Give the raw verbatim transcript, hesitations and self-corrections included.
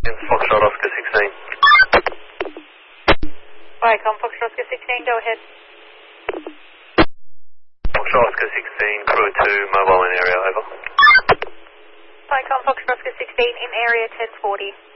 Foxtrot Oscar sixteen. Viacom Foxtrot Oscar sixteen, go ahead. Foxtrot Oscar sixteen, crew two, mobile in area, over. Viacom Foxtrot Oscar sixteen, in area ten forty.